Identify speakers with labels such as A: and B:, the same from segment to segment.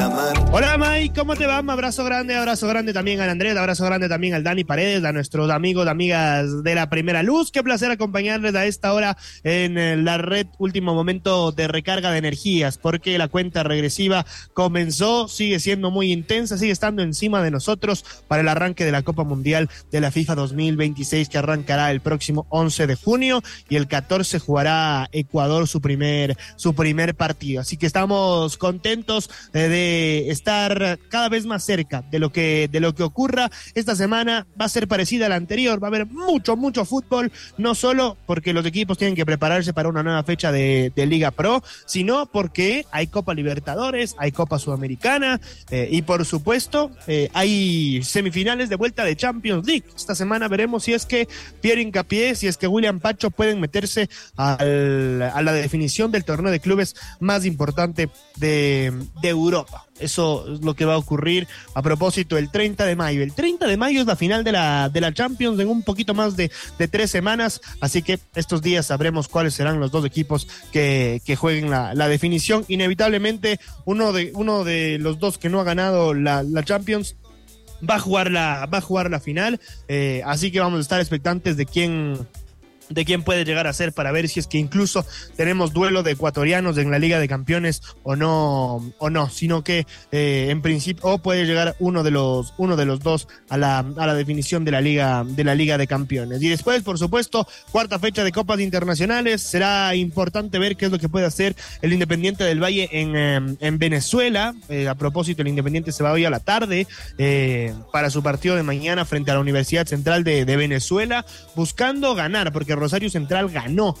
A: Hola Mike, ¿cómo te va? Un abrazo grande también al Andrés, abrazo grande también al Dani Paredes, a nuestros amigos, amigas de la Primera Luz. Qué placer acompañarles a esta hora en la red Último Momento de recarga de energías, porque la cuenta regresiva comenzó, sigue siendo muy intensa, sigue estando encima de nosotros para el arranque de la Copa Mundial de la FIFA 2026, que arrancará el próximo 11 de junio y el 14 jugará Ecuador su primer partido. Así que estamos contentos de estar cada vez más cerca de lo que ocurra. Esta semana va a ser parecida a la anterior, va a haber mucho fútbol, no solo porque los equipos tienen que prepararse para una nueva fecha de Liga Pro, sino porque hay Copa Libertadores, hay Copa Sudamericana y por supuesto hay semifinales de vuelta de Champions League. Esta semana veremos si es que Pierre Hincapié, si es que William Pacho pueden meterse a la definición del torneo de clubes más importante de Europa. Eso es lo que va a ocurrir a propósito el 30 de mayo. El 30 de mayo es la final de la Champions en un poquito más de 3 semanas, así que estos días sabremos cuáles serán los dos equipos que jueguen la definición. Inevitablemente uno de los dos que no ha ganado la Champions va a jugar la final, así que vamos a estar expectantes de quién puede llegar a ser, para ver si es que incluso tenemos duelo de ecuatorianos en la Liga de Campeones o no, sino que en principio o puede llegar uno de los dos a la definición de la Liga de Campeones. Y después, por supuesto, cuarta fecha de Copas Internacionales. Será importante ver qué es lo que puede hacer el Independiente del Valle en Venezuela. A propósito, el Independiente se va hoy a la tarde para su partido de mañana frente a la Universidad Central de Venezuela, buscando ganar, porque Rosario Central ganó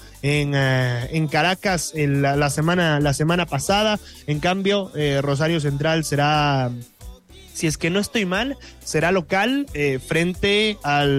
A: en Caracas la semana pasada. En cambio, Rosario Central será, si es que no estoy mal, será local frente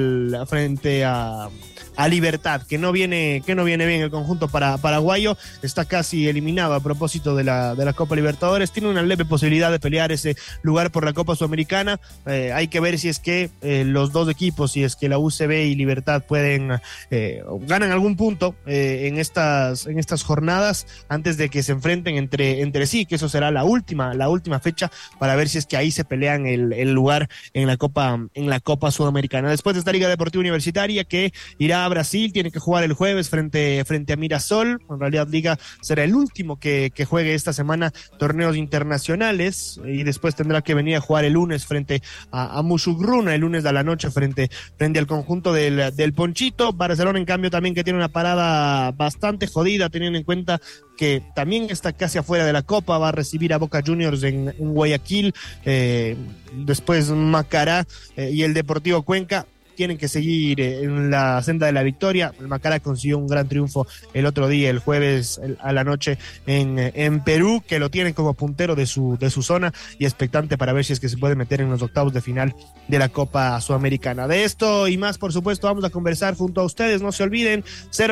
A: a Libertad, que no viene bien el conjunto paraguayo. Está casi eliminado a propósito de la Copa Libertadores. Tiene una leve posibilidad de pelear ese lugar por la Copa Sudamericana. Hay que ver si es que los dos equipos, si es que la UCB y Libertad ganan algún punto en estas jornadas antes de que se enfrenten entre sí, que eso será la última fecha, para ver si es que ahí se pelean el lugar en la Copa Sudamericana. Después de esta Liga Deportiva Universitaria, que irá a Brasil, tiene que jugar el jueves frente a Mirasol. En realidad, Liga será el último que juegue esta semana torneos internacionales, y después tendrá que venir a jugar el lunes frente a Musugruna, el lunes de la noche frente al conjunto del Ponchito. Barcelona, en cambio, también, que tiene una parada bastante jodida, teniendo en cuenta que también está casi afuera de la Copa. Va a recibir a Boca Juniors en Guayaquil, después Macará y el Deportivo Cuenca tienen que seguir en la senda de la victoria. El Macará consiguió un gran triunfo el otro día, el jueves a la noche en Perú, que lo tienen como puntero de su zona y expectante para ver si es que se puede meter en los octavos de final de la Copa Sudamericana. De esto y más, por supuesto, vamos a conversar junto a ustedes. No se olviden,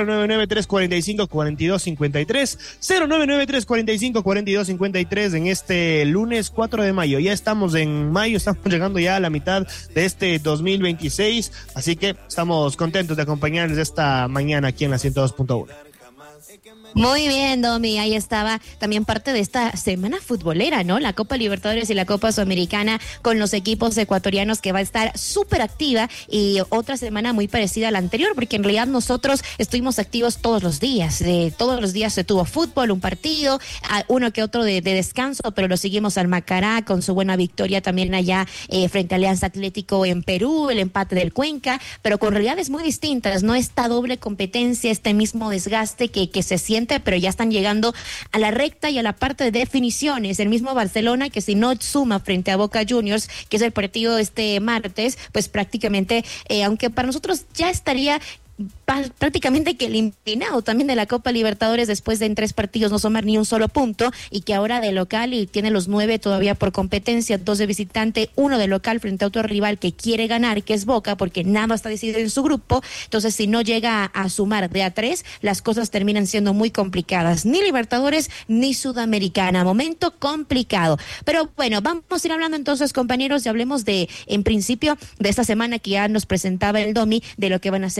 A: 099-345-4253, 099-345-4253 en este lunes 4 de mayo. Ya estamos en mayo, estamos llegando ya a la mitad de este 2026. Así que estamos contentos de acompañarles esta mañana aquí en la 102.1.
B: Muy bien, Domi, ahí estaba también parte de esta semana futbolera, ¿no? La Copa Libertadores y la Copa Sudamericana con los equipos ecuatorianos, que va a estar súper activa, y otra semana muy parecida a la anterior, porque en realidad nosotros estuvimos activos todos los días. Todos los días se tuvo fútbol, un partido, uno que otro de descanso, pero lo seguimos al Macará con su buena victoria también allá frente a Alianza Atlético en Perú, el empate del Cuenca, pero con realidades muy distintas, ¿no? Esta doble competencia, este mismo desgaste que se siente, pero ya están llegando a la recta y a la parte de definiciones. El mismo Barcelona, que si no suma frente a Boca Juniors, que es el partido este martes, pues prácticamente, aunque para nosotros ya estaría prácticamente que eliminado también de la Copa Libertadores después de en 3 partidos no sumar ni un solo punto, y que ahora de local y tiene los 9 todavía por competencia, 2 de visitante, 1 de local frente a otro rival que quiere ganar, que es Boca, porque nada está decidido en su grupo. Entonces, si no llega a sumar de a 3, las cosas terminan siendo muy complicadas, ni Libertadores ni Sudamericana, momento complicado. Pero bueno, vamos a ir hablando entonces, compañeros, y hablemos en principio de esta semana que ya nos presentaba el Domi, de lo que van a ser los partidos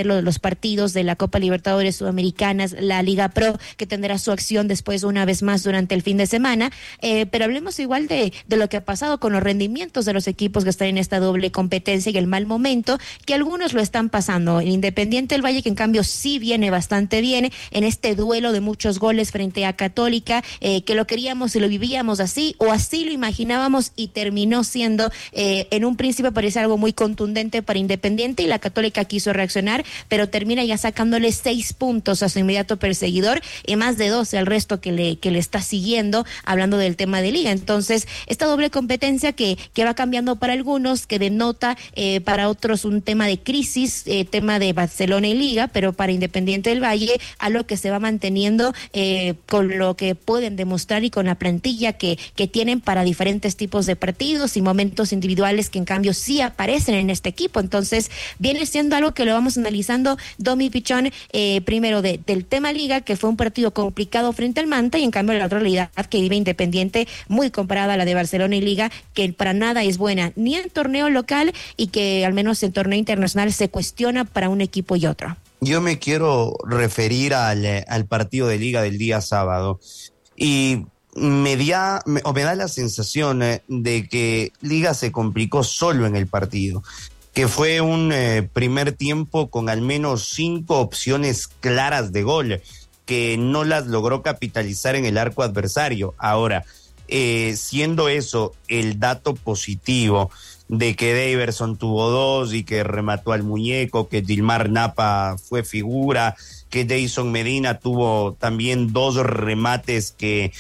B: partidos de la Copa Libertadores Sudamericanas, la Liga Pro, que tendrá su acción después una vez más durante el fin de semana, pero hablemos igual de lo que ha pasado con los rendimientos de los equipos que están en esta doble competencia y el mal momento que algunos lo están pasando. El Independiente del Valle, que en cambio sí viene bastante bien en este duelo de muchos goles frente a Católica, que lo queríamos y lo vivíamos así, o así lo imaginábamos, y terminó siendo, en un principio parece algo muy contundente para Independiente, y la Católica quiso reaccionar, pero termina ya sacándole 6 puntos a su inmediato perseguidor y más de 12 al resto que le está siguiendo, hablando del tema de liga. Entonces, esta doble competencia que va cambiando para algunos, que denota para otros un tema de crisis, tema de Barcelona y Liga, pero para Independiente del Valle, algo que se va manteniendo con lo que pueden demostrar y con la plantilla que tienen para diferentes tipos de partidos y momentos individuales que en cambio sí aparecen en este equipo. Entonces, viene siendo algo que lo vamos analizando, Domi Pichón, primero del tema Liga, que fue un partido complicado frente al Manta, y en cambio la otra realidad que vive Independiente, muy comparada a la de Barcelona y Liga, que para nada es buena, ni en torneo local, y que al menos en torneo internacional se cuestiona para un equipo y otro.
C: Yo me quiero referir al partido de Liga del día sábado, y me da la sensación de que Liga se complicó solo en el partido, que fue un primer tiempo con al menos 5 opciones claras de gol, que no las logró capitalizar en el arco adversario. Ahora, siendo eso el dato positivo de que Daverson tuvo 2 y que remató al muñeco, que Dilmar Napa fue figura, que Jason Medina tuvo también 2 remates, que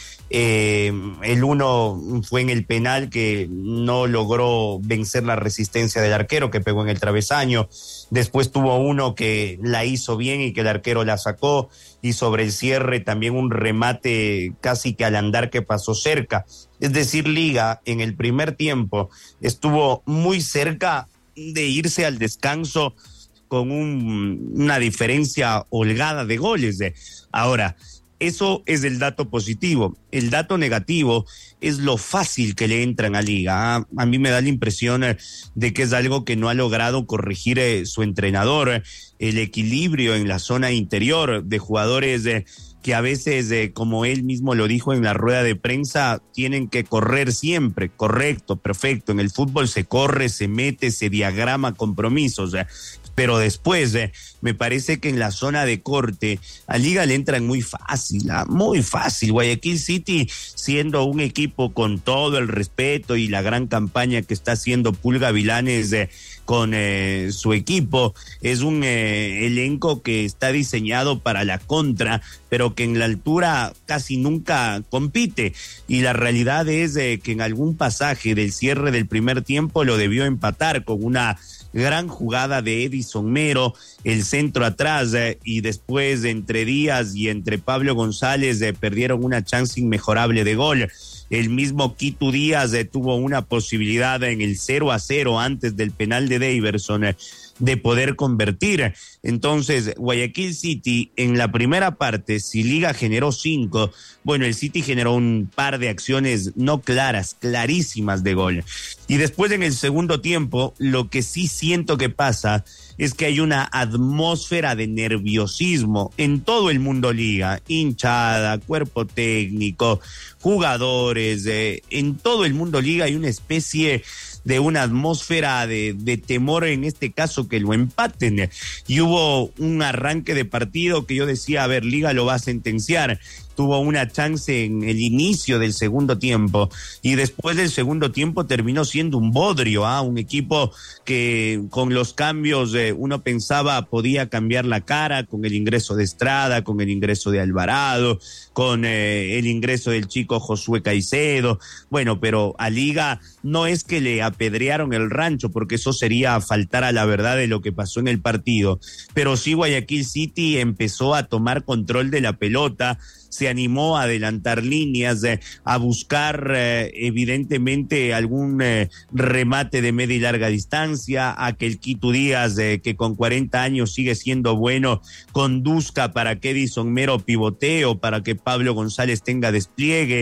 C: el uno fue en el penal, que no logró vencer la resistencia del arquero, que pegó en el travesaño. Después tuvo uno que la hizo bien y que el arquero la sacó, y sobre el cierre también un remate casi que al andar que pasó cerca. Es decir, Liga en el primer tiempo estuvo muy cerca de irse al descanso con una diferencia holgada de goles. Ahora, eso es el dato positivo. El dato negativo es lo fácil que le entran a Liga. A mí me da la impresión de que es algo que no ha logrado corregir su entrenador. El equilibrio en la zona interior de jugadores que a veces, como él mismo lo dijo en la rueda de prensa, tienen que correr siempre. Correcto, perfecto. En el fútbol se corre, se mete, se diagrama compromisos. Pero después me parece que en la zona de corte a Liga le entran muy fácil, muy fácil. Guayaquil City, siendo un equipo con todo el respeto y la gran campaña que está haciendo Pulga Vilanes con su equipo, es un elenco que está diseñado para la contra, pero que en la altura casi nunca compite, y la realidad es que en algún pasaje del cierre del primer tiempo lo debió empatar con una gran jugada de Edison Mero, el centro atrás, y después entre Díaz y entre Pablo González perdieron una chance inmejorable de gol. El mismo Quito Díaz tuvo una posibilidad en el 0-0 antes del penal de Daverson de poder convertir. Entonces, Guayaquil City en la primera parte, si Liga generó 5, bueno, el City generó un par de acciones no claras, clarísimas de gol. Y después en el segundo tiempo, lo que sí siento que pasa es que hay una atmósfera de nerviosismo en todo el mundo Liga, hinchada, cuerpo técnico, jugadores, en todo el mundo Liga hay una especie de una atmósfera de temor, en este caso que lo empaten, y hubo un arranque de partido que yo decía, a ver, Liga lo va a sentenciar. Tuvo una chance en el inicio del segundo tiempo, y después del segundo tiempo terminó siendo un bodrio, un equipo que con los cambios uno pensaba podía cambiar la cara, con el ingreso de Estrada, con el ingreso de Alvarado, con el ingreso del chico Josué Caicedo. Bueno, pero a Liga no es que le apedrearon el rancho, porque eso sería faltar a la verdad de lo que pasó en el partido, pero sí Guayaquil City empezó a tomar control de la pelota, se animó a adelantar líneas, a buscar evidentemente algún remate de media y larga distancia, a que el Quito Díaz, que con 40 años sigue siendo bueno, conduzca para que Edison Mero pivotee o para que Pablo González tenga despliegue.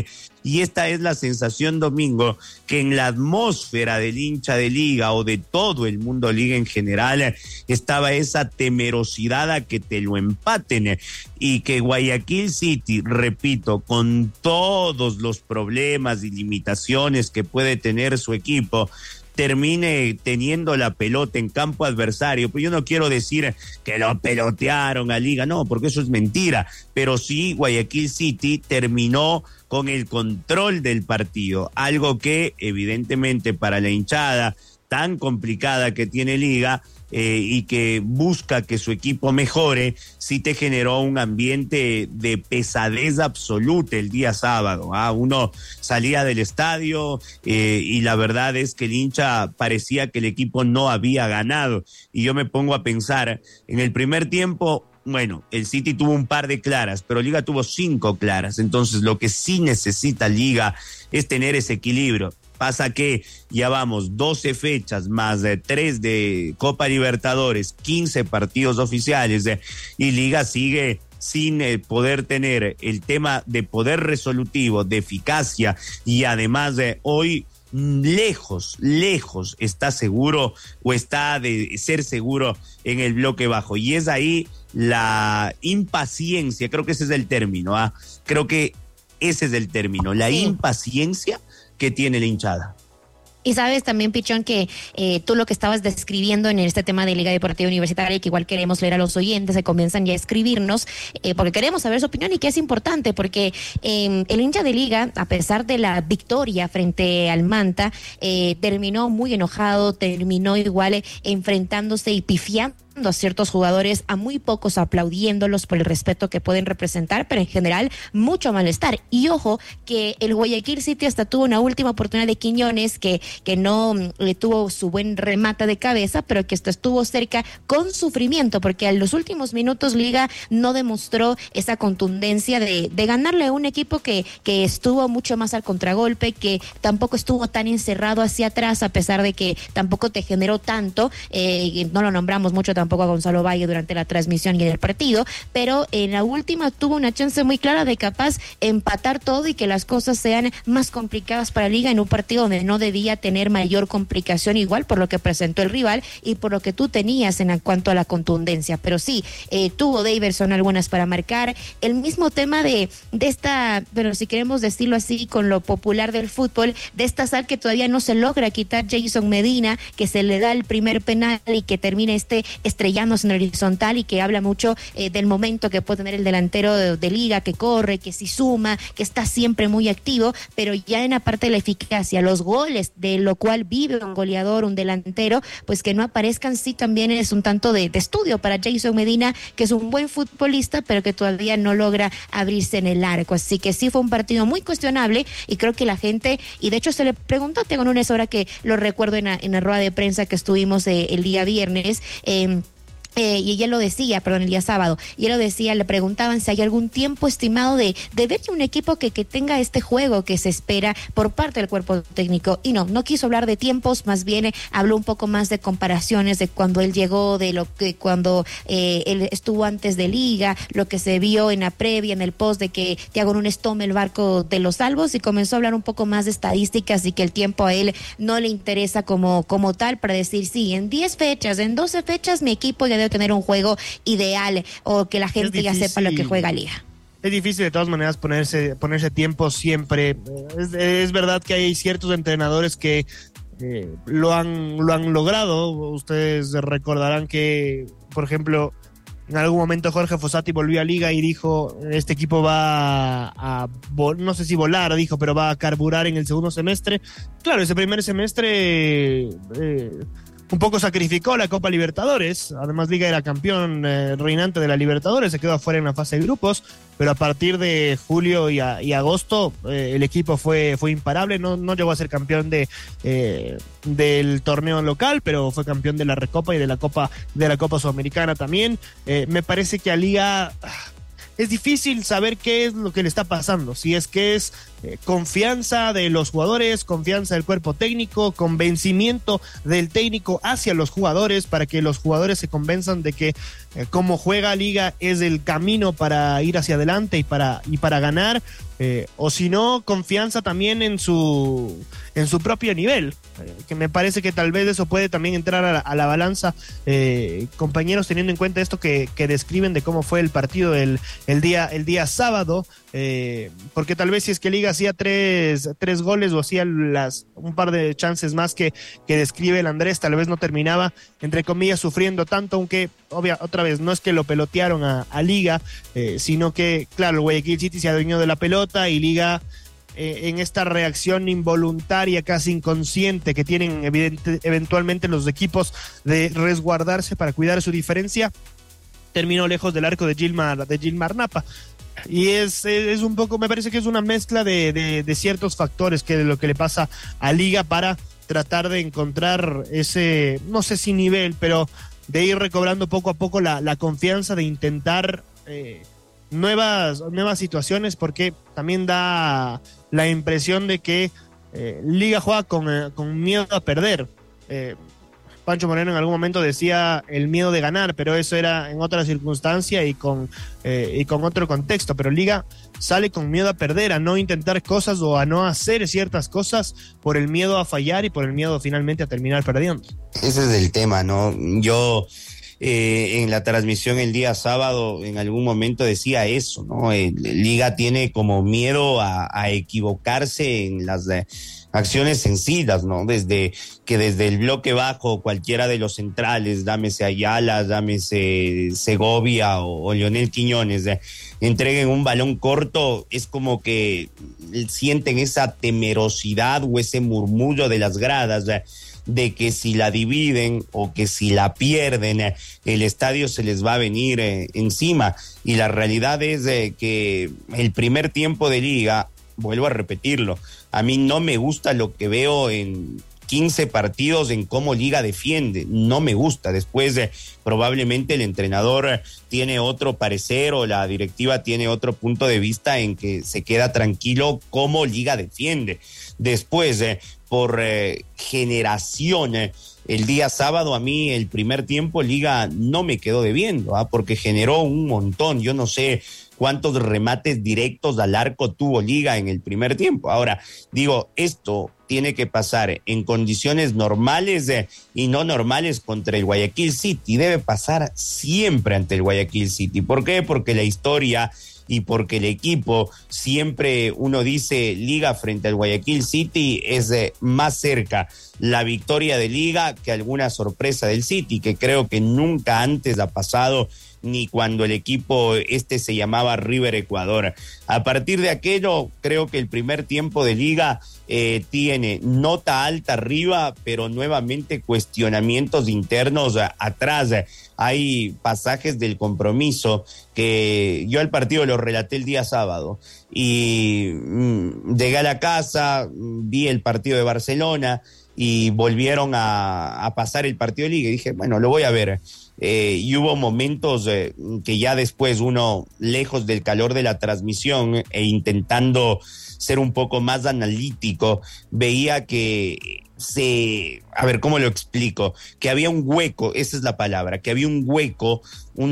C: y esta es la sensación, Domingo, que en la atmósfera del hincha de Liga o de todo el mundo Liga en general estaba esa temerosidad a que te lo empaten, y que Guayaquil City, repito, con todos los problemas y limitaciones que puede tener su equipo, termine teniendo la pelota en campo adversario. Pues yo no quiero decir que lo pelotearon a Liga, no, porque eso es mentira, pero sí Guayaquil City terminó con el control del partido, algo que evidentemente para la hinchada tan complicada que tiene Liga, y que busca que su equipo mejore, sí te generó un ambiente de pesadez absoluta el día sábado. Uno salía del estadio y la verdad es que el hincha parecía que el equipo no había ganado. Y yo me pongo a pensar, en el primer tiempo, bueno, el City tuvo un par de claras, pero Liga tuvo 5 claras. Entonces lo que sí necesita Liga es tener ese equilibrio. Pasa que ya vamos 12 fechas más de 3 de Copa Libertadores, 15 partidos oficiales, y Liga sigue sin poder tener el tema de poder resolutivo, de eficacia, y además hoy lejos está seguro o está de ser seguro en el bloque bajo, y es ahí la impaciencia, creo que ese es el término, creo que ese es el término, la impaciencia que tiene la hinchada.
B: Y sabes también, Pichón, que tú lo que estabas describiendo en este tema de Liga Deportiva Universitaria, que igual queremos leer a los oyentes, se comienzan ya a escribirnos, porque queremos saber su opinión y que es importante, porque el hincha de Liga, a pesar de la victoria frente al Manta, terminó muy enojado, terminó igual enfrentándose y pifiando a ciertos jugadores, a muy pocos aplaudiéndolos por el respeto que pueden representar, pero en general mucho malestar. Y ojo que el Guayaquil City hasta tuvo una última oportunidad de Quiñones que no le tuvo su buen remate de cabeza, pero que estuvo cerca con sufrimiento, porque en los últimos minutos Liga no demostró esa contundencia de ganarle a un equipo que estuvo mucho más al contragolpe, que tampoco estuvo tan encerrado hacia atrás, a pesar de que tampoco te generó tanto. No lo nombramos mucho tampoco a Gonzalo Valle durante la transmisión y en el partido, pero en la última tuvo una chance muy clara de capaz empatar todo y que las cosas sean más complicadas para Liga en un partido donde no debía tener mayor complicación, igual por lo que presentó el rival y por lo que tú tenías en cuanto a la contundencia. Pero sí, tuvo Daverson algunas para marcar. El mismo tema de esta, pero si queremos decirlo así, con lo popular del fútbol, de esta sal que todavía no se logra quitar Jason Medina, que se le da el primer penal y que termina estrellándose en el horizontal, y que habla mucho del momento que puede tener el delantero de Liga, que corre, que sí suma, que está siempre muy activo, pero ya en la parte de la eficacia, los goles, de lo cual vive un goleador, un delantero, pues que no aparezcan, sí también es un tanto de estudio para Jason Medina, que es un buen futbolista, pero que todavía no logra abrirse en el arco. Así que sí fue un partido muy cuestionable, y creo que la gente, y de hecho se le preguntó a Thiago Núñez, ahora que lo recuerdo en la rueda de prensa que estuvimos el día viernes, y ella lo decía, el día sábado, y él lo decía, le preguntaban si hay algún tiempo estimado de ver un equipo que tenga este juego que se espera por parte del cuerpo técnico, y no quiso hablar de tiempos, más bien habló un poco más de comparaciones de cuando él llegó, de lo que cuando él estuvo antes de Liga, lo que se vio en la previa, en el post de que Thiago Núñez tome el barco de los salvos, y comenzó a hablar un poco más de estadísticas y que el tiempo a él no le interesa como tal, para decir, sí, en 10 fechas, en 12 fechas mi equipo ya debe tener un juego ideal, o que la gente ya sepa lo que juega Liga.
A: Es difícil de todas maneras ponerse tiempo siempre. Es verdad que hay ciertos entrenadores que lo han logrado. Ustedes recordarán que, por ejemplo, en algún momento Jorge Fossati volvió a Liga y dijo, este equipo va no sé si volar, dijo, pero va a carburar en el segundo semestre. Claro, ese primer semestre un poco sacrificó la Copa Libertadores. Además, Liga era campeón reinante de la Libertadores, se quedó afuera en la fase de grupos, pero a partir de julio y agosto el equipo fue imparable. No llegó a ser campeón del torneo local, pero fue campeón de la Recopa y de la Copa Sudamericana también. Me parece que a Liga es difícil saber qué es lo que le está pasando, si es que es confianza de los jugadores, confianza del cuerpo técnico, convencimiento del técnico hacia los jugadores para que los jugadores se convenzan de que como juega Liga es el camino para ir hacia adelante y para ganar, o si no, confianza también en su propio nivel, que me parece que tal vez eso puede también entrar a la balanza, compañeros, teniendo en cuenta esto que describen de cómo fue el partido el día sábado, porque tal vez si es que Liga hacía tres goles o hacía un par de chances más que describe el Andrés, tal vez no terminaba, entre comillas, sufriendo tanto, aunque otra vez no es que lo pelotearon a Liga, sino que, claro, el Guayaquil City se adueñó de la pelota y Liga, en esta reacción involuntaria, casi inconsciente que tienen eventualmente los equipos de resguardarse para cuidar su diferencia, terminó lejos del arco de Gilmar Napa. Y es un poco, me parece que es una mezcla de ciertos factores que de lo que le pasa a Liga para tratar de encontrar ese, no sé si nivel, pero de ir recobrando poco a poco la confianza de intentar nuevas situaciones, porque también da la impresión de que Liga juega con miedo a perder. Pancho Moreno en algún momento decía el miedo de ganar, pero eso era en otra circunstancia y con otro contexto, pero Liga sale con miedo a perder, a no intentar cosas o a no hacer ciertas cosas por el miedo a fallar y por el miedo finalmente a terminar perdiendo.
C: Ese es el tema, ¿no? Yo en la transmisión el día sábado en algún momento decía eso, ¿no? Liga tiene como miedo a equivocarse en las acciones sencillas, ¿no? Desde el bloque bajo, cualquiera de los centrales, llámese Ayala, llámese Segovia o Leonel Quiñones, entreguen un balón corto, es como que sienten esa temerosidad o ese murmullo de las gradas, de que si la dividen o que si la pierden, el estadio se les va a venir encima. Y la realidad es que el primer tiempo de Liga, vuelvo a repetirlo, a mí no me gusta lo que veo en 15 partidos en cómo Liga defiende, no me gusta. Después probablemente el entrenador tiene otro parecer o la directiva tiene otro punto de vista en que se queda tranquilo cómo Liga defiende. Después, por generación, el día sábado a mí el primer tiempo Liga no me quedó debiendo, porque generó un montón. Yo no sé cuántos remates directos al arco tuvo Liga en el primer tiempo. Ahora, digo, esto tiene que pasar en condiciones normales y no normales contra el Guayaquil City. Debe pasar siempre ante el Guayaquil City. ¿Por qué? Porque la historia y porque el equipo, siempre uno dice Liga frente al Guayaquil City, es más cerca la victoria de Liga que alguna sorpresa del City, que creo que nunca antes ha pasado, ni cuando el equipo se llamaba River Ecuador. A partir de aquello, creo que el primer tiempo de Liga tiene nota alta arriba, pero nuevamente cuestionamientos internos atrás. Hay pasajes del compromiso que yo al partido lo relaté el día sábado y llegué a la casa, vi el partido de Barcelona y volvieron a pasar el partido de Liga y dije, bueno, lo voy a ver. Y hubo momentos que ya después uno, lejos del calor de la transmisión e intentando ser un poco más analítico, veía que a ver, ¿cómo lo explico? Que había un hueco, esa es la palabra, que había un hueco,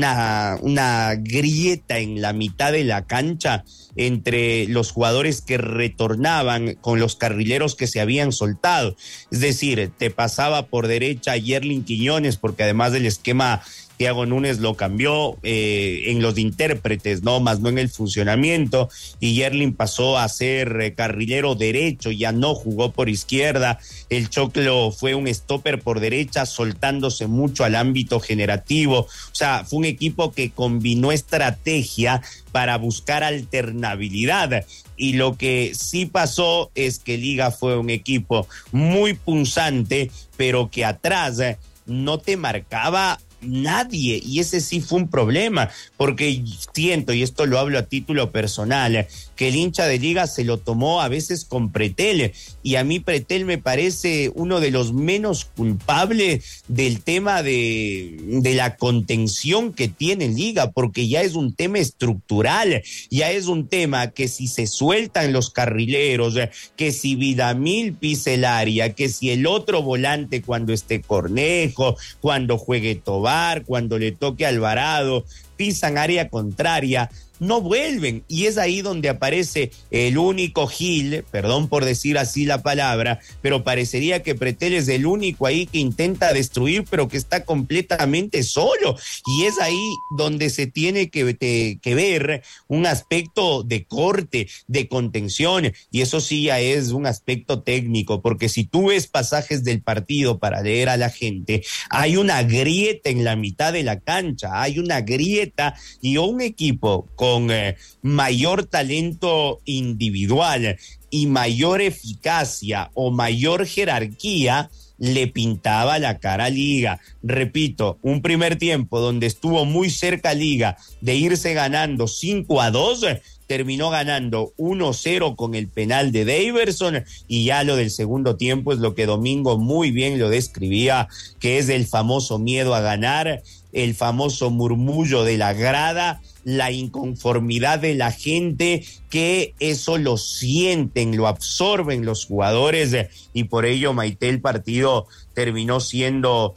C: una grieta en la mitad de la cancha entre los jugadores que retornaban con los carrileros que se habían soltado. Es decir, te pasaba por derecha Yerlin Quiñones, porque además del esquema Thiago Núñez lo cambió en los intérpretes, ¿no? Más no en el funcionamiento, y Yerlin pasó a ser carrilero derecho, ya no jugó por izquierda. El Choclo fue un stopper por derecha, soltándose mucho al ámbito generativo. O sea, fue un equipo que combinó estrategia para buscar alternabilidad. Y lo que sí pasó es que Liga fue un equipo muy punzante, pero que atrás no te marcaba nadie, y ese sí fue un problema, porque siento, y esto lo hablo a título personal, que el hincha de Liga se lo tomó a veces con Pretel, y a mí Pretel me parece uno de los menos culpables del tema de la contención que tiene Liga, porque ya es un tema estructural, ya es un tema que si se sueltan los carrileros, que si Vidamil pise el área, que si el otro volante cuando esté Cornejo, cuando juegue Tobar, cuando le toque Alvarado, pisan área contraria, no vuelven, y es ahí donde aparece el único Gil, perdón por decir así la palabra, pero parecería que Pretel es el único ahí que intenta destruir, pero que está completamente solo, y es ahí donde se tiene que ver un aspecto de corte, de contención, y eso sí ya es un aspecto técnico, porque si tú ves pasajes del partido para leer a la gente, hay una grieta en la mitad de la cancha, hay una grieta, y un equipo con mayor talento individual y mayor eficacia o mayor jerarquía le pintaba la cara a Liga. Repito, un primer tiempo donde estuvo muy cerca Liga de irse ganando 5-2, terminó ganando 1-0 con el penal de Daverson, y ya lo del segundo tiempo es lo que Domingo muy bien lo describía, que es el famoso miedo a ganar, el famoso murmullo de la grada, la inconformidad de la gente, que eso lo sienten, lo absorben los jugadores, y por ello, Maite, el partido terminó siendo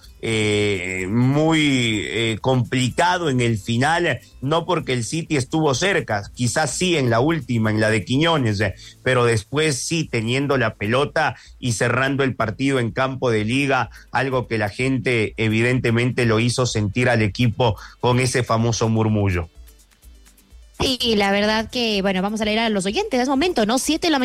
C: muy complicado en el final, no porque el City estuvo cerca, quizás sí en la última, en la de Quiñones, pero después sí teniendo la pelota y cerrando el partido en campo de Liga, algo que la gente evidentemente lo hizo sentir al equipo con ese famoso murmullo.
B: Y la verdad que, bueno, vamos a leer a los oyentes, es momento, ¿no?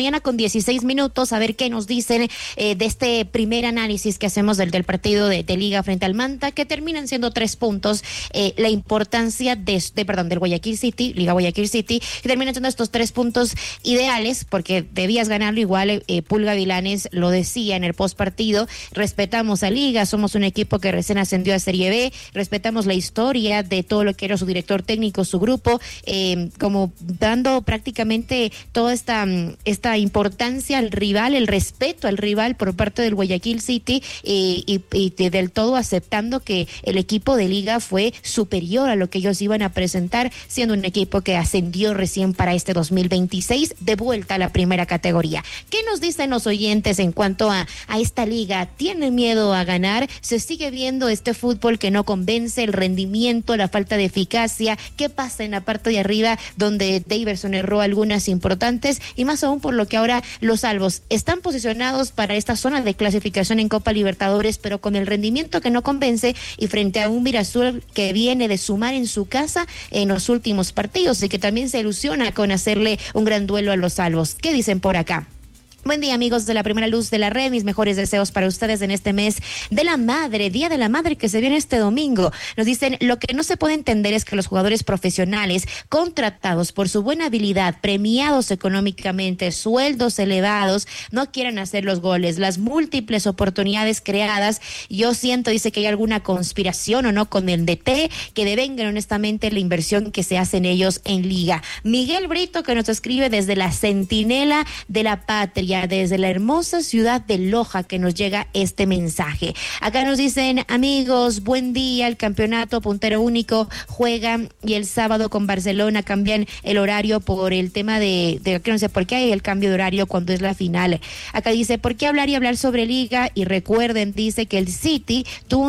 B: 7:16 a.m, a ver qué nos dicen de este primer análisis que hacemos del partido de Liga frente al Manta, que terminan siendo 3 puntos, la importancia del Guayaquil City, Liga Guayaquil City, que terminan siendo estos 3 puntos ideales, porque debías ganarlo igual, Pulga Vilanes lo decía en el post partido, respetamos a Liga, somos un equipo que recién ascendió a Serie B, respetamos la historia de todo lo que era su director técnico, su grupo, como dando prácticamente toda esta importancia al rival, el respeto al rival por parte del Guayaquil City, y del todo aceptando que el equipo de Liga fue superior a lo que ellos iban a presentar, siendo un equipo que ascendió recién para este 2026 de vuelta a la primera categoría. ¿Qué nos dicen los oyentes en cuanto a esta liga? ¿Tienen miedo a ganar? ¿Se sigue viendo este fútbol que no convence, el rendimiento, la falta de eficacia? ¿Qué pasa en la parte de arriba, donde Daverson erró algunas importantes, y más aún por lo que ahora los salvos están posicionados para esta zona de clasificación en Copa Libertadores, pero con el rendimiento que no convence, y frente a un Mirasol que viene de sumar en su casa en los últimos partidos y que también se ilusiona con hacerle un gran duelo a los salvos? ¿Qué dicen por acá? Buen día, amigos de la Primera Luz de la Red. Mis mejores deseos para ustedes en este mes de la Madre, Día de la Madre que se viene este domingo. Nos dicen, lo que no se puede entender es que los jugadores profesionales contratados por su buena habilidad, premiados económicamente, sueldos elevados, no quieran hacer los goles. Las múltiples oportunidades creadas, yo siento, dice, que hay alguna conspiración o no con el DT, que devengan honestamente la inversión que se hace en ellos en Liga. Miguel Brito, que nos escribe desde la Centinela de la Patria, desde la hermosa ciudad de Loja, que nos llega este mensaje. Acá nos dicen, amigos, buen día, el campeonato puntero único juega, y el sábado con Barcelona cambian el horario por el tema de que no sé por qué hay el cambio de horario cuando es la final. Acá dice, ¿por qué hablar y hablar sobre Liga? Y recuerden, dice, que el City tuvo un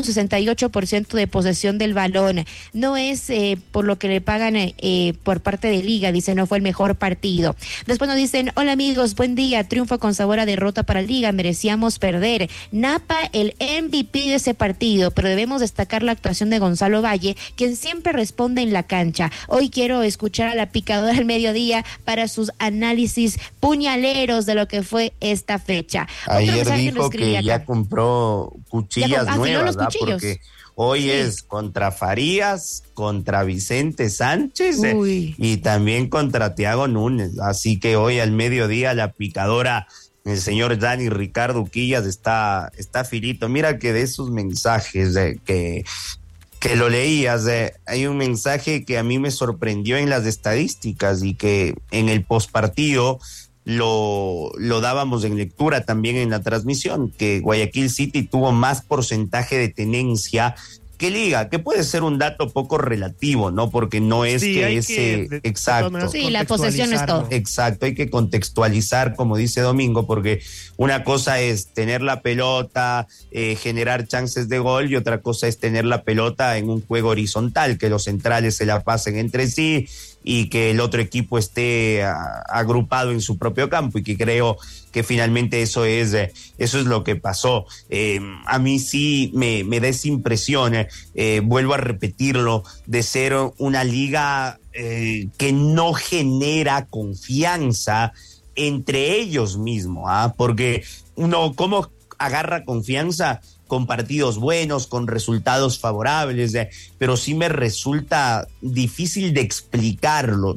B: 68% de posesión del balón. No es por lo que le pagan por parte de Liga, dice, no fue el mejor partido. Después nos dicen, hola amigos, buen día, triunfo con sabor a derrota para Liga, merecíamos perder. Napa, el MVP de ese partido, pero debemos destacar la actuación de Gonzalo Valle, quien siempre responde en la cancha. Hoy quiero escuchar a la picadora al mediodía para sus análisis puñaleros de lo que fue esta fecha.
C: Ayer dijo que ya compró cuchillas nuevas,
B: los cuchillos.
C: Porque hoy sí es contra Farías, contra Vicente Sánchez y también contra Thiago Núñez. Así que hoy al mediodía la picadora, el señor Dani Ricardo Quillas está filito. Mira que de esos mensajes que que lo leías, hay un mensaje que a mí me sorprendió en las estadísticas y que en el postpartido lo dábamos en lectura también en la transmisión, que Guayaquil City tuvo más porcentaje de tenencia que Liga, que puede ser un dato poco relativo, ¿no? Porque no es exacto.
B: Sí, la posesión es todo.
C: Exacto, hay que contextualizar, como dice Domingo, porque una cosa es tener la pelota, generar chances de gol, y otra cosa es tener la pelota en un juego horizontal, que los centrales se la pasen entre sí y que el otro equipo esté agrupado en su propio campo, y que creo que finalmente eso es lo que pasó. A mí sí me da esa impresión, vuelvo a repetirlo, de ser una liga que no genera confianza entre ellos mismos, porque uno, ¿cómo agarra confianza? Con partidos buenos, con resultados favorables, pero sí me resulta difícil de explicarlo,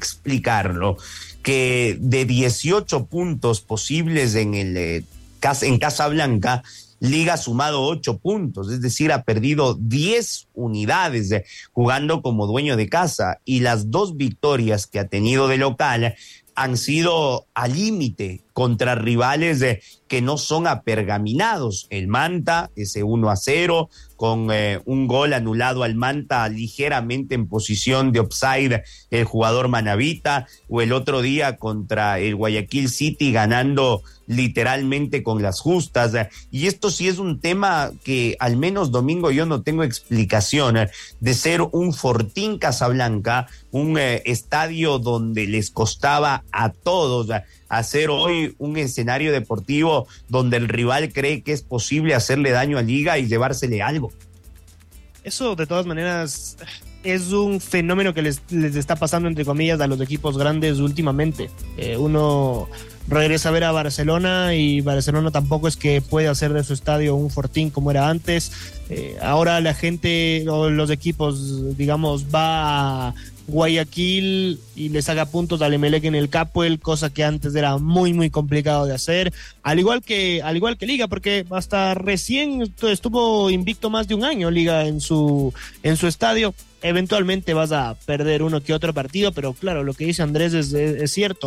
C: que de 18 puntos posibles en Casablanca, Liga ha sumado 8 puntos, es decir, ha perdido 10 unidades jugando como dueño de casa, y las 2 victorias que ha tenido de local han sido al límite contra rivales que no son apergaminados. El Manta, ese 1-0, con un gol anulado al Manta ligeramente en posición de offside el jugador Manavita, o el otro día contra el Guayaquil City ganando literalmente con las justas. Y esto sí es un tema que al menos, Domingo, yo no tengo explicación, de ser un Fortín Casablanca, un estadio donde les costaba a todos hacer hoy un escenario deportivo donde el rival cree que es posible hacerle daño a Liga y llevársele algo.
A: Eso de todas maneras es un fenómeno que les está pasando, entre comillas, a los equipos grandes últimamente. Uno regresa a ver a Barcelona, y Barcelona tampoco es que puede hacer de su estadio un Fortín como era antes. Ahora la gente o los equipos, digamos, va a Guayaquil y les haga puntos al Emelec en el Capuel, cosa que antes era muy muy complicado de hacer, al igual que Liga, porque hasta recién estuvo invicto más de un año Liga en su estadio. Eventualmente vas a perder uno que otro partido, pero claro, lo que dice Andrés es cierto.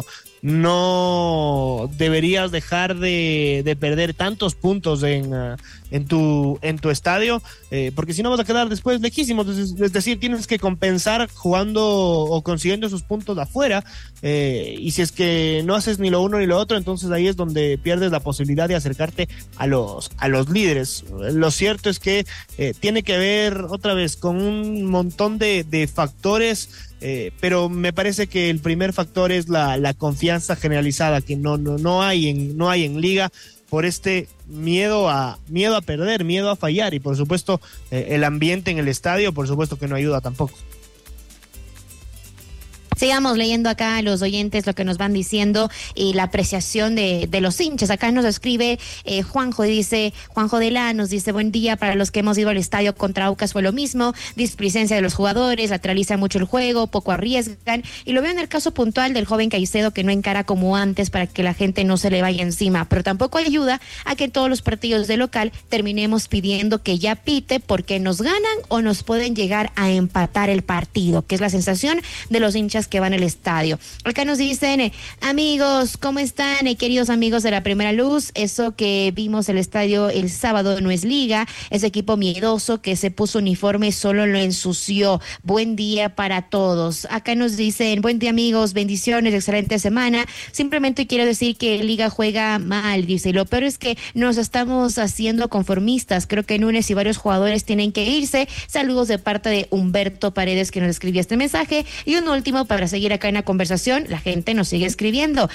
A: No deberías dejar de perder tantos puntos en tu estadio, porque si no vas a quedar después lejísimos. Es decir, tienes que compensar jugando o consiguiendo esos puntos de afuera, y si es que no haces ni lo uno ni lo otro, entonces ahí es donde pierdes la posibilidad de acercarte a los líderes. Lo cierto es que tiene que ver otra vez con un montón de factores, pero me parece que el primer factor es la confianza generalizada que no hay en Liga, por este miedo a perder, miedo a fallar, y por supuesto el ambiente en el estadio, por supuesto que no ayuda tampoco.
B: Sigamos leyendo acá a los oyentes lo que nos van diciendo y la apreciación de los hinchas. Acá nos escribe Juanjo, Juanjo Delá nos dice: buen día, para los que hemos ido al estadio contra Aucas fue lo mismo, displicencia de los jugadores, lateralizan mucho el juego, poco arriesgan, y lo veo en el caso puntual del joven Caicedo, que no encara como antes para que la gente no se le vaya encima, pero tampoco ayuda a que en todos los partidos de local terminemos pidiendo que ya pite, porque nos ganan o nos pueden llegar a empatar el partido, que es la sensación de los hinchas que van al estadio. Acá nos dicen: amigos, ¿cómo están? Queridos amigos de la Primera Luz, eso que vimos el estadio el sábado no es Liga, ese equipo miedoso que se puso uniforme solo lo ensució. Buen día para todos. Acá nos dicen: buen día amigos, bendiciones, excelente semana. Simplemente quiero decir que Liga juega mal, dice, y lo peor es que nos estamos haciendo conformistas. Creo que Núñez y varios jugadores tienen que irse. Saludos de parte de Humberto Paredes, que nos escribió este mensaje. Y un último, para seguir acá en la conversación, la gente nos sigue escribiendo: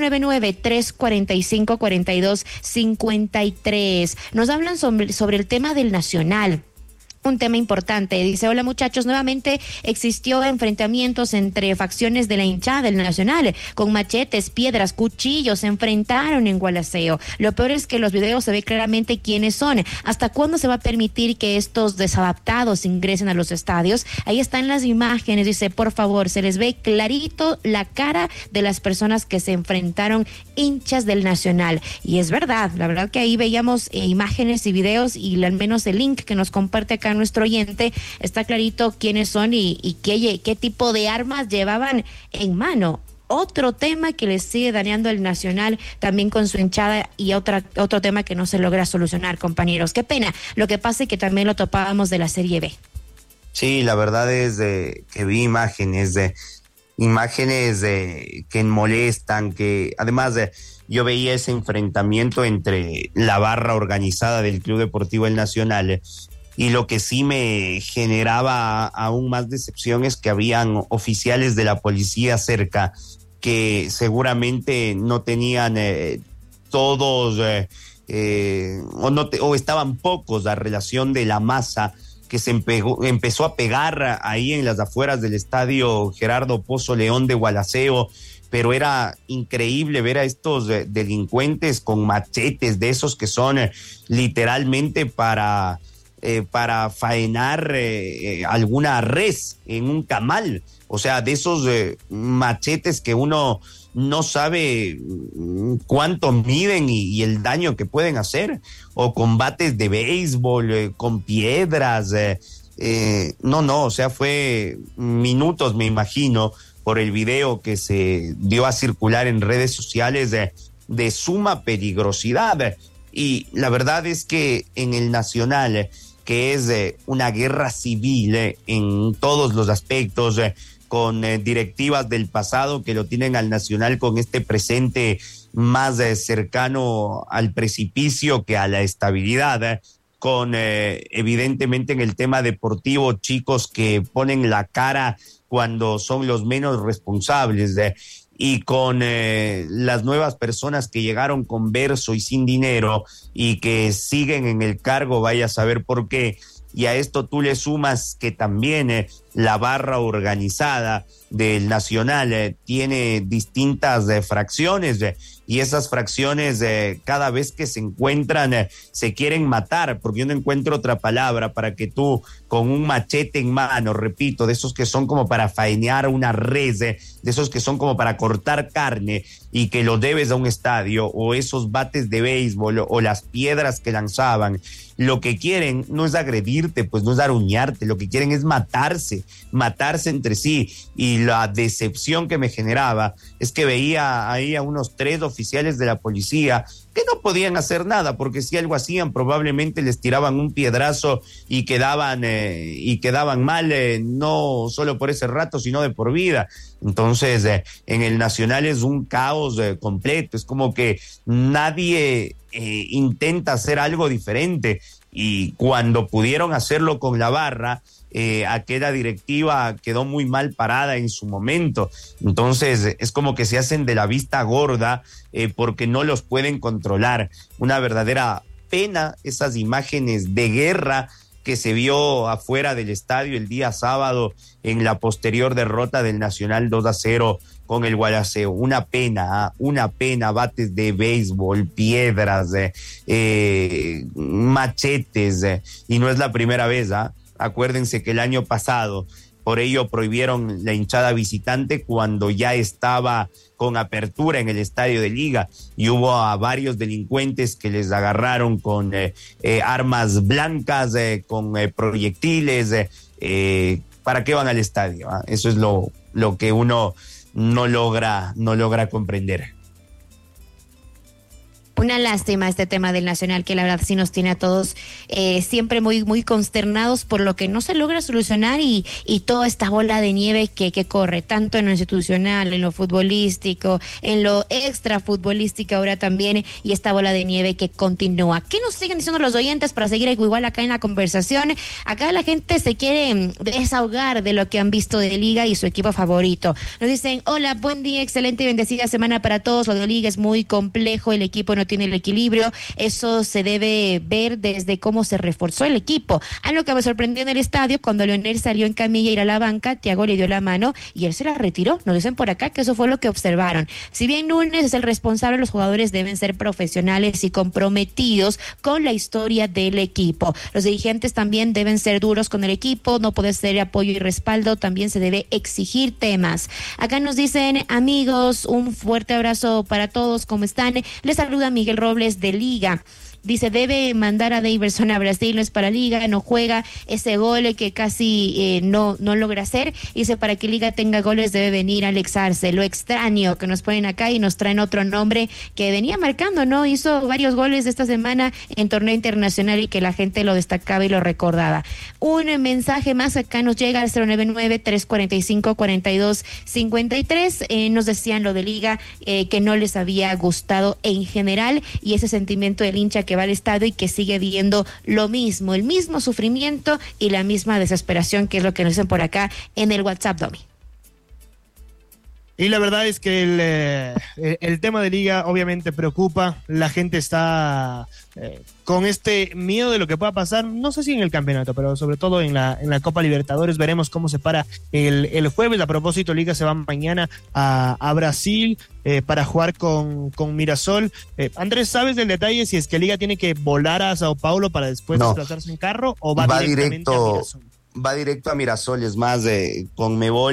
B: 099-345-4253. Nos hablan sobre el tema del Nacional. Un tema importante. Dice: hola muchachos, nuevamente existió enfrentamientos entre facciones de la hinchada del Nacional, con machetes, piedras, cuchillos, se enfrentaron en Gualaceo. Lo peor es que los videos se ve claramente quiénes son. ¿Hasta cuándo se va a permitir que estos desadaptados ingresen a los estadios? Ahí están las imágenes, dice, por favor, se les ve clarito la cara de las personas que se enfrentaron, hinchas del Nacional. Y es verdad, la verdad que ahí veíamos imágenes y videos, y al menos el link que nos comparte acá nuestro oyente, está clarito quiénes son y qué tipo de armas llevaban en mano. Otro tema que le sigue dañando el Nacional también con su hinchada y otro tema que no se logra solucionar, compañeros. Qué pena. Lo que pasa es que también lo topábamos de la Serie B.
C: Sí, la verdad es que vi imágenes que molestan, que además yo veía ese enfrentamiento entre la barra organizada del Club Deportivo El Nacional, y lo que sí me generaba aún más decepción es que habían oficiales de la policía cerca que seguramente no tenían todos o estaban pocos la relación de la masa que se empezó a pegar ahí en las afueras del estadio Gerardo Pozo León de Gualaceo, pero era increíble ver a estos delincuentes con machetes de esos que son literalmente para faenar alguna res en un camal, o sea, de esos machetes que uno no sabe cuánto miden y el daño que pueden hacer, o combates de béisbol con piedras, o sea, fue minutos, me imagino, por el video que se dio a circular en redes sociales de suma peligrosidad. Y la verdad es que en el Nacional, que es una guerra civil en todos los aspectos, con directivas del pasado que lo tienen al Nacional con este presente más cercano al precipicio que a la estabilidad, con evidentemente en el tema deportivo chicos que ponen la cara cuando son los menos responsables, y con las nuevas personas que llegaron con verso y sin dinero y que siguen en el cargo, vaya a saber por qué. Y a esto tú le sumas que también la barra organizada del Nacional tiene distintas fracciones, y esas fracciones cada vez que se encuentran se quieren matar, porque yo no encuentro otra palabra para que tú con un machete en mano, repito, de esos que son como para faenear una res, de esos que son como para cortar carne y que lo debes a un estadio, o esos bates de béisbol o las piedras que lanzaban, lo que quieren no es agredirte, pues no es aruñarte, lo que quieren es matarse entre sí. Y la decepción que me generaba es que veía ahí a unos 3 oficiales de la policía que no podían hacer nada, porque si algo hacían probablemente les tiraban un piedrazo y quedaban mal, no solo por ese rato, sino de por vida. Entonces en el Nacional es un caos completo, es como que nadie intenta hacer algo diferente, y cuando pudieron hacerlo con la barra, aquella directiva quedó muy mal parada en su momento. Entonces es como que se hacen de la vista gorda porque no los pueden controlar. Una verdadera pena esas imágenes de guerra que se vio afuera del estadio el día sábado en la posterior derrota del Nacional 2-0 con el Gualaceo. Una pena, bates de béisbol, piedras, machetes, y no es la primera vez. Acuérdense que el año pasado por ello prohibieron la hinchada visitante cuando ya estaba con apertura en el estadio de Liga, y hubo a varios delincuentes que les agarraron con armas blancas, con proyectiles. ¿Para qué van al estadio? Eso es lo que uno no logra comprender.
B: Una lástima este tema del Nacional, que la verdad sí nos tiene a todos siempre muy, muy consternados por lo que no se logra solucionar, y toda esta bola de nieve que corre, tanto en lo institucional, en lo futbolístico, en lo extrafutbolístico ahora también, y esta bola de nieve que continúa. ¿Qué nos siguen diciendo los oyentes para seguir igual acá en la conversación? Acá la gente se quiere desahogar de lo que han visto de Liga y su equipo favorito. Nos dicen: hola, buen día, excelente y bendecida semana para todos. Lo de Liga es muy complejo, el equipo no tiene el equilibrio, eso se debe ver desde cómo se reforzó el equipo. Algo que me sorprendió en el estadio, cuando Leonel salió en camilla a ir a la banca, Thiago le dio la mano y él se la retiró. Nos dicen por acá que eso fue lo que observaron. Si bien Núñez es el responsable, los jugadores deben ser profesionales y comprometidos con la historia del equipo. Los dirigentes también deben ser duros con el equipo, no puede ser apoyo y respaldo, también se debe exigir temas. Acá nos dicen: amigos, un fuerte abrazo para todos, ¿cómo están? Les saluda Miguel Robles de Liga. dice, debe mandar a Daverson a Brasil, no es para Liga, no juega, ese gol que casi no logra hacer, dice, para que Liga tenga goles debe venir Alex Arce, lo extraño que nos ponen acá y nos traen otro nombre que venía marcando, ¿no? Hizo varios goles esta semana en torneo internacional y que la gente lo destacaba y lo recordaba. Un mensaje más acá nos llega al 099-345-4253, nos decían lo de Liga, que no les había gustado en general, y ese sentimiento del hincha que va al estadio y que sigue viendo lo mismo, el mismo sufrimiento y la misma desesperación, que es lo que nos dicen por acá en el WhatsApp, Domi.
A: Y la verdad es que el tema de Liga obviamente preocupa. La gente está con este miedo de lo que pueda pasar, no sé si en el campeonato, pero sobre todo en la Copa Libertadores. Veremos cómo se para el jueves. A propósito, Liga se va mañana a Brasil para jugar con Mirasol. Andrés, ¿sabes del detalle si es que Liga tiene que volar a Sao Paulo para después desplazarse en carro o va directamente a Mirasol?
C: Va directo a Mirasol, es más, Conmebol,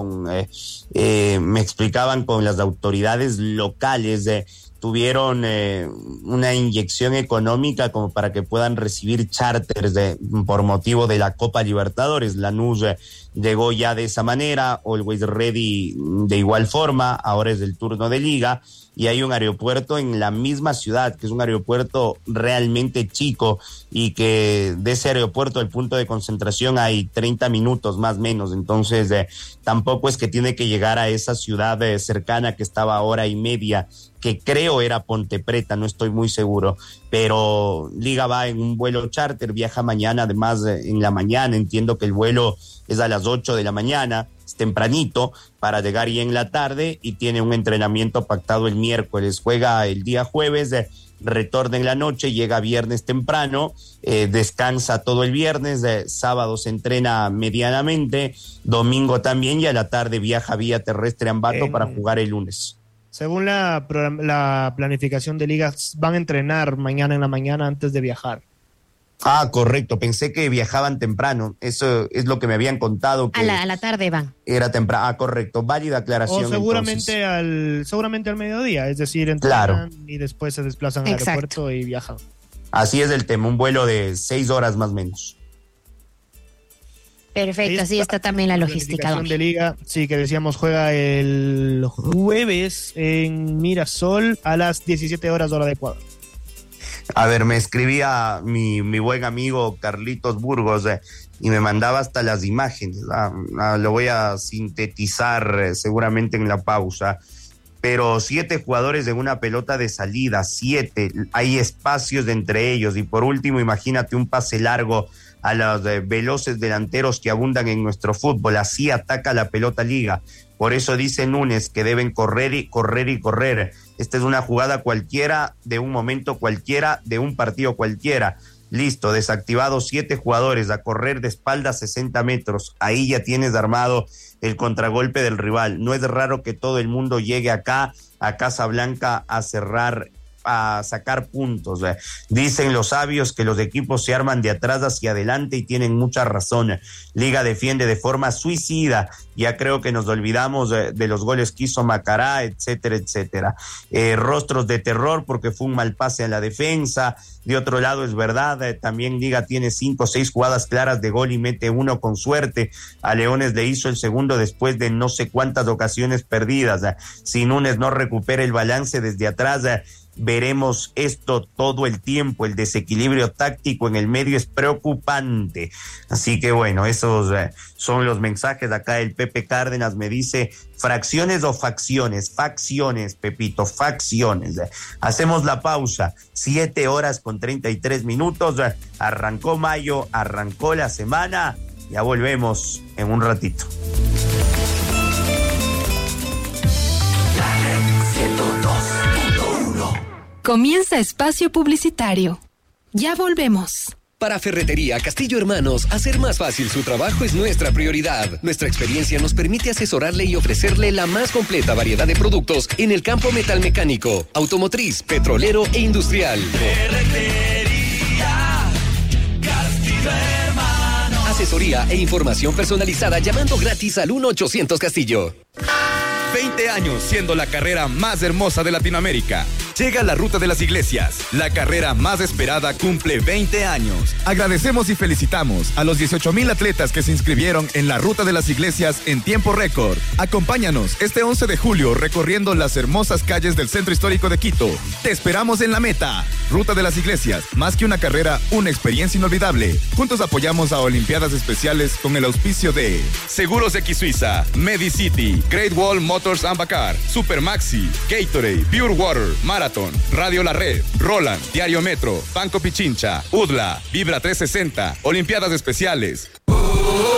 C: me explicaban con las autoridades locales, tuvieron una inyección económica como para que puedan recibir charters por motivo de la Copa Libertadores. Lanús llegó ya de esa manera, Always Ready de igual forma, ahora es el turno de Liga, y hay un aeropuerto en la misma ciudad, que es un aeropuerto realmente chico, y que de ese aeropuerto al punto de concentración hay 30 minutos más o menos, entonces tampoco es que tiene que llegar a esa ciudad cercana que estaba a hora y media, que creo era Ponte Preta, no estoy muy seguro, pero Liga va en un vuelo charter, viaja mañana, además en la mañana, entiendo que el vuelo es a las 8 de la mañana, es tempranito, para llegar ya en la tarde, y tiene un entrenamiento pactado el miércoles, juega el día jueves, retorna en la noche, llega viernes temprano, descansa todo el viernes, sábado se entrena medianamente, domingo también, y a la tarde viaja vía terrestre a Ambato para jugar el lunes.
A: Según la planificación de Liga, van a entrenar mañana en la mañana antes de viajar.
C: Ah, correcto, pensé que viajaban temprano, eso es lo que me habían contado. Que
B: a la tarde van.
C: Era temprano, correcto, válida aclaración.
A: O seguramente al mediodía, es decir, entrenan y después se desplazan al aeropuerto y viajan. Así
C: es el tema, un vuelo de 6 horas más o menos.
B: Perfecto, así está también la logística.
A: De Liga, sí, que decíamos, juega el jueves en Mirasol a las 17 horas hora de Ecuador.
C: A ver, me escribía mi buen amigo Carlitos Burgos y me mandaba hasta las imágenes. Lo voy a sintetizar seguramente en la pausa. Pero 7 jugadores en una pelota de salida, 7. Hay espacios entre ellos. Y por último, imagínate un pase largo a los veloces delanteros que abundan en nuestro fútbol. Así ataca la pelota Liga. Por eso dice Núñez que deben correr y correr y correr. Esta es una jugada cualquiera, de un momento cualquiera, de un partido cualquiera. Listo, desactivados 7 jugadores a correr de espalda 60 metros. Ahí ya tienes armado el contragolpe del rival. No es raro que todo el mundo llegue acá, a Casablanca, a cerrar, a sacar puntos. Dicen los sabios que los equipos se arman de atrás hacia adelante y tienen mucha razón. Liga defiende de forma suicida. Ya creo que nos olvidamos de los goles que hizo Macará, etcétera, etcétera. Rostros de terror porque fue un mal pase a la defensa. De otro lado, es verdad, también Liga tiene 5 o 6 jugadas claras de gol y mete uno con suerte. A Leones le hizo el segundo después de no sé cuántas ocasiones perdidas. Si Núñez no recupera el balance desde atrás, veremos esto todo el tiempo. El desequilibrio táctico en el medio es preocupante. Así que bueno, esos son los mensajes. Acá el Pepe Cárdenas me dice: fracciones o facciones. Facciones, Pepito, facciones. Hacemos la pausa, 7 horas con 33 minutos. Arrancó mayo, arrancó la semana. Ya volvemos en un ratito.
D: Comienza espacio publicitario. Ya volvemos.
E: Para Ferretería Castillo Hermanos, hacer más fácil su trabajo es nuestra prioridad. Nuestra experiencia nos permite asesorarle y ofrecerle la más completa variedad de productos en el campo metalmecánico, automotriz, petrolero e industrial.
F: Ferretería Castillo Hermanos.
E: Asesoría e información personalizada llamando gratis al 1-800 Castillo.
G: 20 años siendo la carrera más hermosa de Latinoamérica. Llega la Ruta de las Iglesias. La carrera más esperada cumple 20 años. Agradecemos y felicitamos a los 18,000 atletas que se inscribieron en la Ruta de las Iglesias en tiempo récord. Acompáñanos este 11 de julio recorriendo las hermosas calles del Centro Histórico de Quito. Te esperamos en la meta. Ruta de las Iglesias, más que una carrera, una experiencia inolvidable. Juntos apoyamos a Olimpiadas Especiales con el auspicio de Seguros X Suiza, Medicity, Great Wall Motors and Bacar, Supermaxi, Gatorade, Pure Water, Marathon, Radio La Red, Roland, Diario Metro, Banco Pichincha, UDLA, Vibra 360, Olimpiadas Especiales.